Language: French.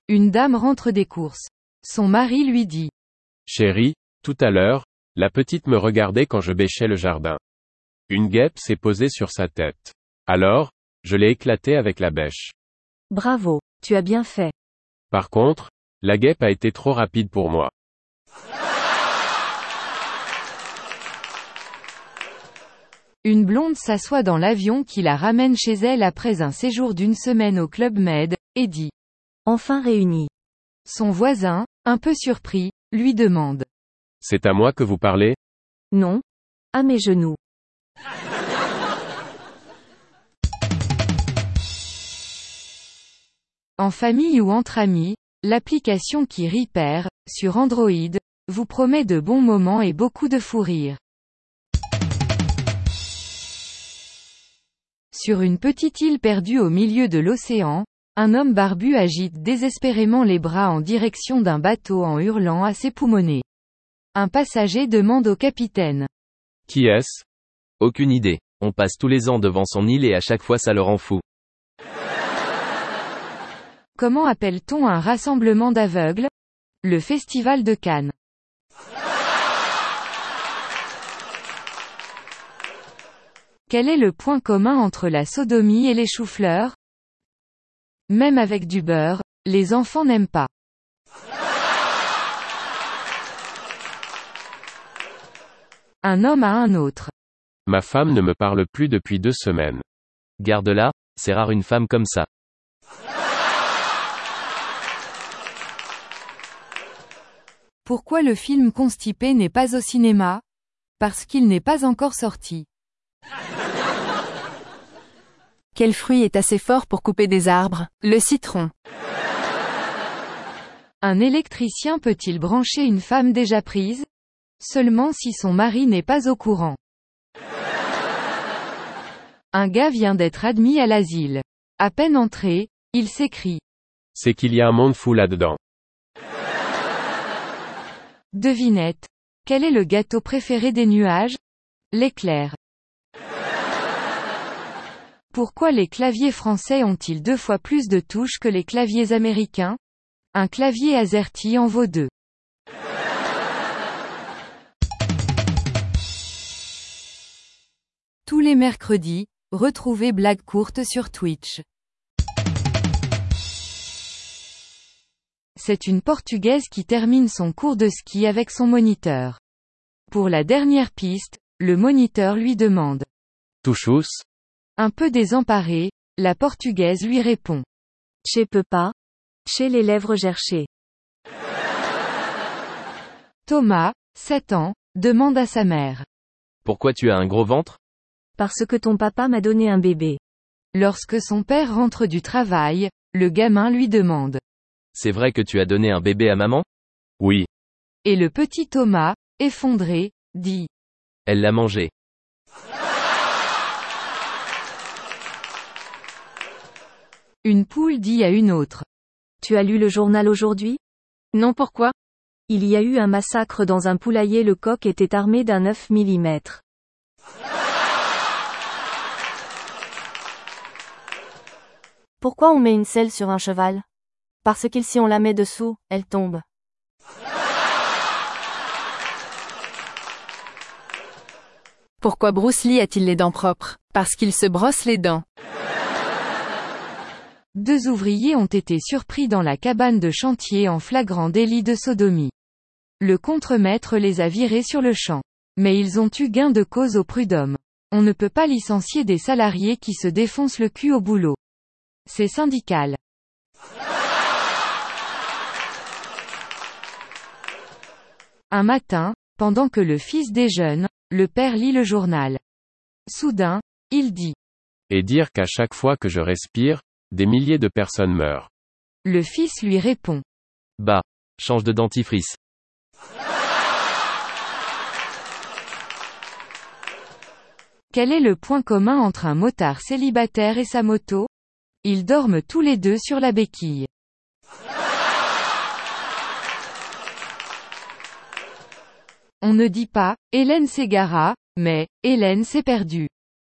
Une dame rentre des courses. Son mari lui dit. Chérie, tout à l'heure, la petite me regardait quand je bêchais le jardin. Une guêpe s'est posée sur sa tête. Alors, je l'ai éclatée avec la bêche. Bravo, tu as bien fait. Par contre, la guêpe a été trop rapide pour moi. Une blonde s'assoit dans l'avion qui la ramène chez elle après un séjour d'une semaine au Club Med, et dit. Enfin réunis. Son voisin, un peu surpris, lui demande. C'est à moi que vous parlez? Non. À mes genoux. En famille ou entre amis, l'application qui rit perd, sur Android, vous promet de bons moments et beaucoup de fou rire. Sur une petite île perdue au milieu de l'océan, un homme barbu agite désespérément les bras en direction d'un bateau en hurlant à ses poumonnets. Un passager demande au capitaine. Qui est-ce? Aucune idée. On passe tous les ans devant son île et à chaque fois ça le rend fou. Comment appelle-t-on un rassemblement d'aveugles? Le Festival de Cannes. Quel est le point commun entre la sodomie et les choux-fleurs? Même avec du beurre, les enfants n'aiment pas. Un homme à un autre. Ma femme ne me parle plus depuis 2 semaines. Garde-la, c'est rare une femme comme ça. Pourquoi le film Constipé n'est pas au cinéma? Parce qu'il n'est pas encore sorti. Quel fruit est assez fort pour couper des arbres? Le citron. Un électricien peut-il brancher une femme déjà prise? Seulement si son mari n'est pas au courant. Un gars vient d'être admis à l'asile. À peine entré, il s'écrie. C'est qu'il y a un monde fou là-dedans. Devinette. Quel est le gâteau préféré des nuages? L'éclair. Pourquoi les claviers français ont-ils 2 fois plus de touches que les claviers américains? Un clavier AZERTY en vaut 2. Tous les mercredis, retrouvez Blague courte sur Twitch. C'est une Portugaise qui termine son cours de ski avec son moniteur. Pour la dernière piste, le moniteur lui demande. Touchous? Un peu désemparée, la Portugaise lui répond. Che peux pas. Chez les lèvres gerchées. Thomas, 7 ans, demande à sa mère. Pourquoi tu as un gros ventre? Parce que ton papa m'a donné un bébé. Lorsque son père rentre du travail, le gamin lui demande. C'est vrai que tu as donné un bébé à maman? Oui. Et le petit Thomas, effondré, dit. Elle l'a mangé. Une poule dit à une autre. Tu as lu le journal aujourd'hui? Non, pourquoi? Il y a eu un massacre dans un poulailler, le coq était armé d'un 9 mm. Pourquoi on met une selle sur un cheval? Parce que si on la met dessous, elle tombe. Pourquoi Bruce Lee a-t-il les dents propres? Parce qu'il se brosse les dents. 2 ouvriers ont été surpris dans la cabane de chantier en flagrant délit de sodomie. Le contremaître les a virés sur le champ. Mais ils ont eu gain de cause au prud'homme. On ne peut pas licencier des salariés qui se défoncent le cul au boulot. C'est syndical. Un matin, pendant que le fils déjeune, le père lit le journal. Soudain, il dit. Et dire qu'à chaque fois que je respire, des milliers de personnes meurent. Le fils lui répond. Bah, change de dentifrice. Quel est le point commun entre un motard célibataire et sa moto? Ils dorment tous les 2 sur la béquille. On ne dit pas, Hélène s'égara, mais, Hélène s'est perdue.